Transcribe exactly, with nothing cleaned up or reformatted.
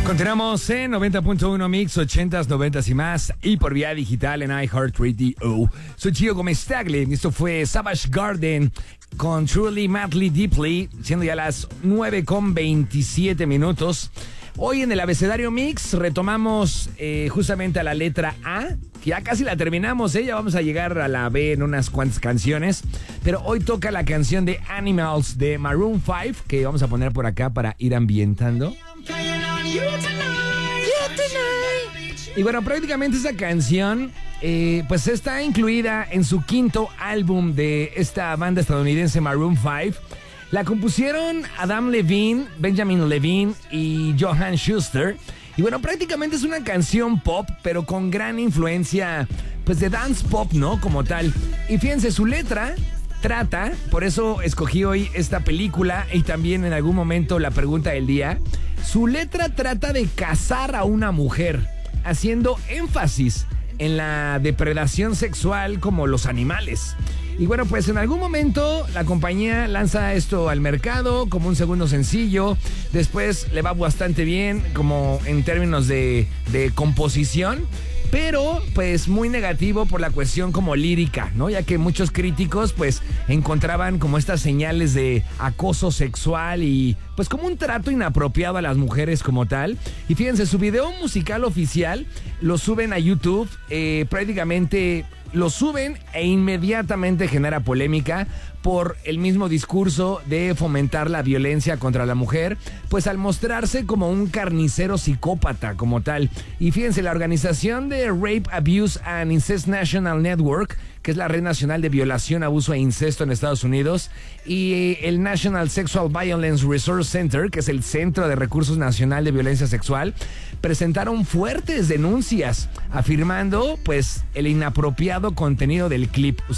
Continuamos en noventa punto uno Mix, ochentas, noventas y más, y por vía digital en iHeartRadio. Soy Gio Gómez Tagle, esto fue Savage Garden con Truly, Madly, Deeply, siendo ya las nueve con veintisiete minutos. Hoy en el abecedario Mix retomamos eh, justamente a la letra A, que ya casi la terminamos, ¿eh? Ya vamos a llegar a la B en unas cuantas canciones, pero hoy toca la canción de Animals de Maroon cinco, que vamos a poner por acá para ir ambientando. Y bueno, prácticamente esa canción eh, pues está incluida en su quinto álbum de esta banda estadounidense Maroon cinco. La compusieron Adam Levine, Benjamin Levine y Johann Schuster. Y bueno, prácticamente es una canción pop, pero con gran influencia pues de dance pop, ¿no? Como tal. Y fíjense, su letra trata, por eso escogí hoy esta película y también en algún momento la pregunta del día. Su letra trata de cazar a una mujer, haciendo énfasis en la depredación sexual como los animales. Y bueno, pues en algún momento la compañía lanza esto al mercado como un segundo sencillo. Después le va bastante bien como en términos de, de composición. Pero pues muy negativo por la cuestión como lírica, ¿no? Ya que muchos críticos pues encontraban como estas señales de acoso sexual y pues como un trato inapropiado a las mujeres como tal. Y fíjense, su video musical oficial lo suben a YouTube, eh, prácticamente lo suben e inmediatamente genera polémica por el mismo discurso de fomentar la violencia contra la mujer, pues al mostrarse como un carnicero psicópata como tal. Y fíjense, la organización de Rape, Abuse and Incest National Network, que es la red nacional de violación, abuso e incesto en Estados Unidos, y el National Sexual Violence Resource Center, que es el Centro de Recursos Nacional de Violencia Sexual, presentaron fuertes denuncias afirmando pues el inapropiado contenido del clip.